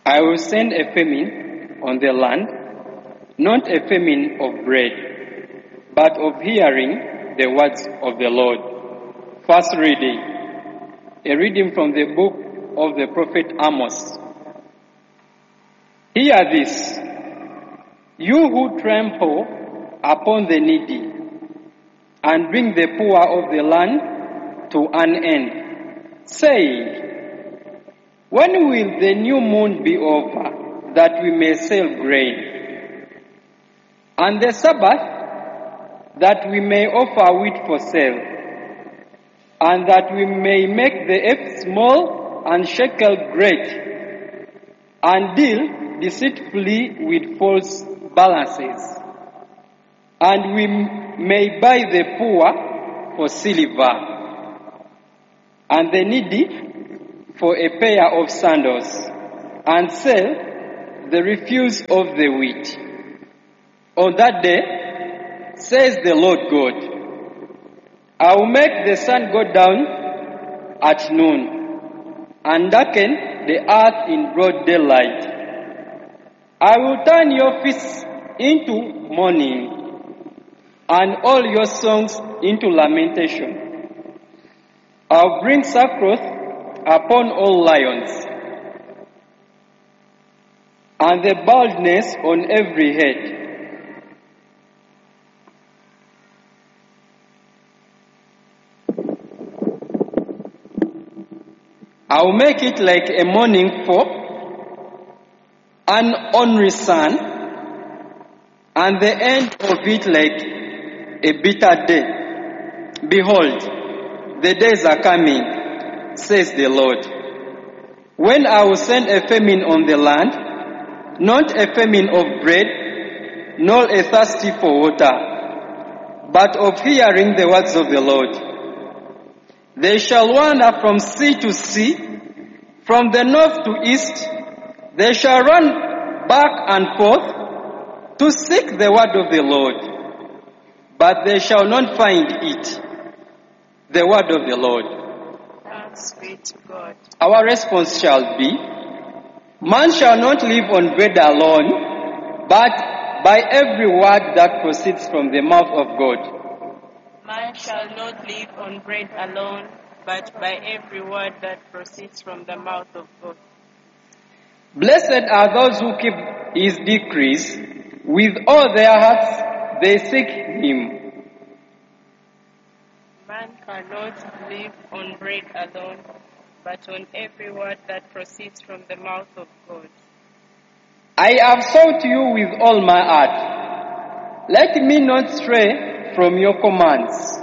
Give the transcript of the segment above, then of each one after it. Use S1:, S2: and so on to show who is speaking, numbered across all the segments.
S1: I will send a famine on the land, not a famine of bread, but of hearing the words of the Lord. First reading, a reading from the book of the prophet Amos. Hear this, you who trample upon the needy and bring the poor of the land to an end, saying, when will the new moon be over, that we may sell grain? And the Sabbath, that we may offer wheat for sale, and that we may make the earth small and shekel great, and deal deceitfully with false balances, and we may buy the poor for silver, and the needy for a pair of sandals, and sell the refuse of the wheat. On that day, says the Lord God, I will make the sun go down at noon, and darken the earth in broad daylight. I will turn your feasts into mourning, and all your songs into lamentation. I'll bring sackcloth upon all lions, and the baldness on every head. I will make it like a morning for an ornery sun, and the end of it like a bitter day. Behold, the days are coming, says the Lord, when I will send a famine on the land, not a famine of bread, nor a thirsty for water, but of hearing the words of the Lord. They shall wander from sea to sea, from the north to east. They shall run back and forth to seek the word of the Lord, but they shall not find it, the word of the Lord.
S2: Be to God.
S1: Our response shall be, man shall not live on bread alone, but by every word that proceeds from the mouth of God.
S2: Man shall not live on bread alone, but by every word that proceeds from the mouth of God.
S1: Blessed are those who keep his decrees, with all their hearts they seek him.
S2: Man cannot live on bread alone, but on every word that proceeds from the mouth of God.
S1: I have sought you with all my heart. Let me not stray from your commands.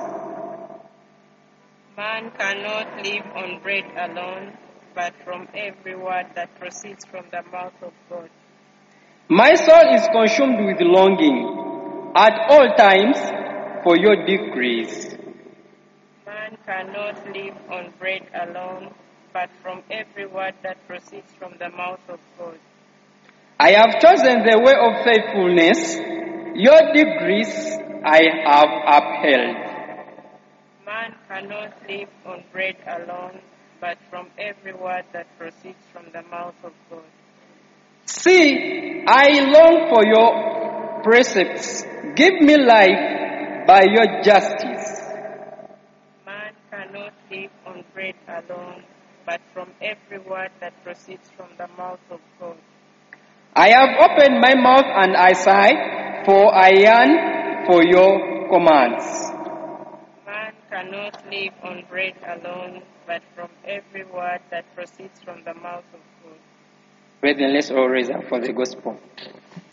S2: Man cannot live on bread alone, but from every word that proceeds from the mouth of God.
S1: My soul is consumed with longing at all times for your decrees.
S2: Man cannot live on bread alone, but from every word that proceeds from the mouth of God.
S1: I have chosen the way of faithfulness. Your decrees I have upheld.
S2: Man cannot live on bread alone, but from every word that proceeds from the mouth of God.
S1: See, I long for your precepts. Give me life by your justice.
S2: Man cannot live on bread alone, but from every word that proceeds from the mouth of God.
S1: I have opened my mouth and I sigh, for I yearn for your commands.
S2: Man cannot live on bread alone, but from every word that proceeds from the mouth of God.
S1: Brethren, let's all raise up for the gospel.